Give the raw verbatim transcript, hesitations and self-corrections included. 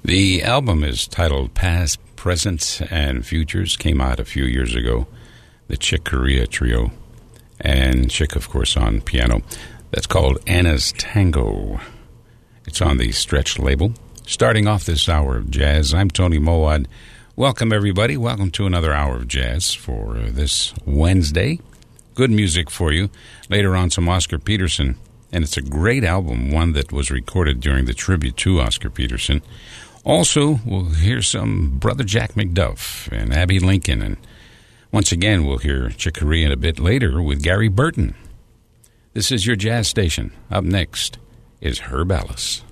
The album is titled Past, Present, and Futures. Came out a few years ago. The Chick Corea Trio. And Chick, of course, on piano. That's called Anna's Tango. It's on the Stretch label. Starting off this hour of jazz, I'm Tony Mowad. Welcome, everybody. Welcome to another hour of jazz for this Wednesday. Good music for you. Later on, some Oscar Peterson. And it's a great album, one that was recorded during the tribute to Oscar Peterson. Also, we'll hear some Brother Jack McDuff and Abbey Lincoln. And once again, we'll hear Chick Corea a bit later with Gary Burton. This is your jazz station. Up next is Herb Ellis.